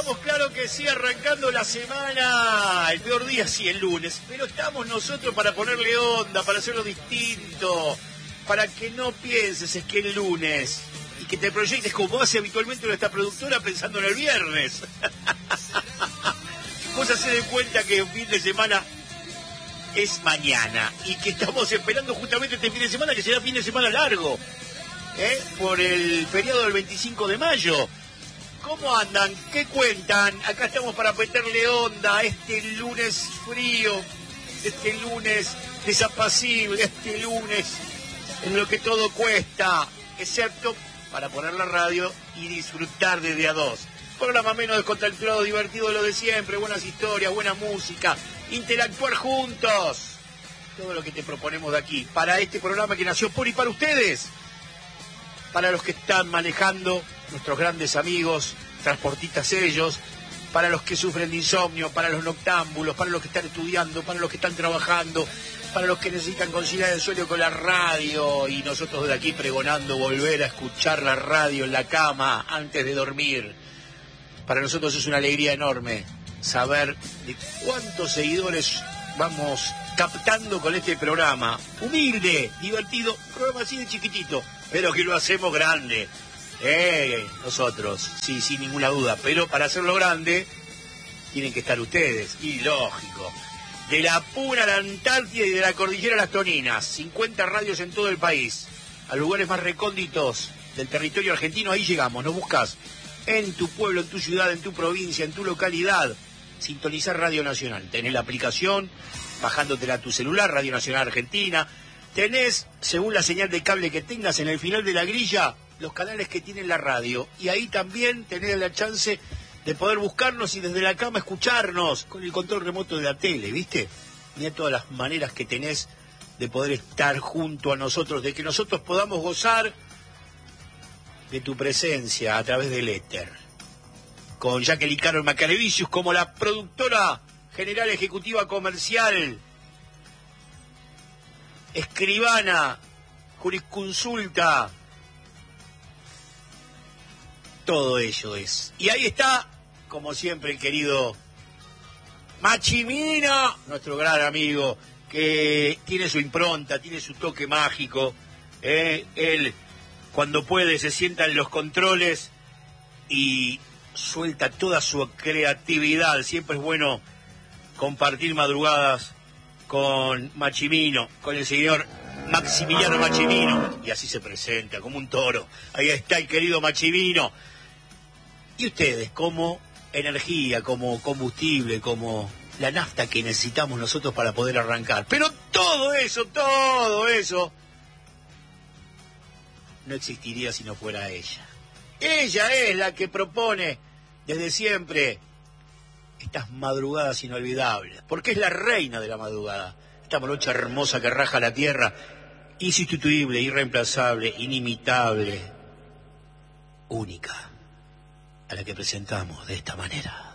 estamos, claro que sí, arrancando la semana. El peor día sí, el lunes. Pero estamos nosotros para ponerle onda, para hacerlo distinto. Para que no pienses es que el lunes y que te proyectes como hace habitualmente nuestra productora pensando en el viernes. Vos hacés de cuenta que un fin de semana es mañana y que estamos esperando justamente este fin de semana, que será fin de semana largo, por el feriado del 25 de mayo. ¿Cómo andan? ¿Qué cuentan? Acá estamos para meterle onda a este lunes frío, este lunes desapacible, este lunes en lo que todo cuesta, excepto para poner la radio y disfrutar desde a dos. Programa menos descontracturado, divertido, lo de siempre, buenas historias, buena música, interactuar juntos. Todo lo que te proponemos de aquí, para este programa que nació por y para ustedes. Para los que están manejando, nuestros grandes amigos, transportistas ellos, para los que sufren de insomnio, para los noctámbulos, para los que están estudiando, para los que están trabajando, para los que necesitan conciliar el sueño con la radio, y nosotros de aquí pregonando volver a escuchar la radio en la cama antes de dormir. Para nosotros es una alegría enorme saber de cuántos seguidores vamos captando con este programa. Humilde, divertido, programa así de chiquitito, pero que lo hacemos grande. Nosotros, sí, sin ninguna duda. Pero para hacerlo grande, tienen que estar ustedes. Y lógico. De la Puna a la Antártida y de la Cordillera a las Toninas. 50 radios en todo el país. A lugares más recónditos del territorio argentino, ahí llegamos. Nos buscas en tu pueblo, en tu ciudad, en tu provincia, en tu localidad. Sintonizar Radio Nacional. Tenés la aplicación, bajándotela a tu celular, Radio Nacional Argentina. Tenés, según la señal de cable que tengas, en el final de la grilla, los canales que tiene la radio. Y ahí también tenés la chance de poder buscarnos y desde la cama escucharnos con el control remoto de la tele, ¿viste? Mirá todas las maneras que tenés de poder estar junto a nosotros, de que nosotros podamos gozar de tu presencia a través del éter. Con Jacqueline Carol Macarevicius como la productora general ejecutiva comercial, escribana, jurisconsulta, todo ello es. Y ahí está, como siempre, el querido Machimino, nuestro gran amigo, que tiene su impronta, tiene su toque mágico. Él, cuando puede, se sienta en los controles y suelta toda su creatividad. Siempre es bueno compartir madrugadas con Machimino, con el señor Maximiliano Machimino, y así se presenta, como un toro. Ahí está el querido Machimino. Y ustedes, como energía, como combustible, como la nafta que necesitamos nosotros para poder arrancar. Pero todo eso no existiría si no fuera ella. Ella es la que propone desde siempre estas madrugadas inolvidables, porque es la reina de la madrugada. Esta morocha hermosa que raja la tierra, insustituible, irreemplazable, inimitable, única, a la que presentamos de esta manera.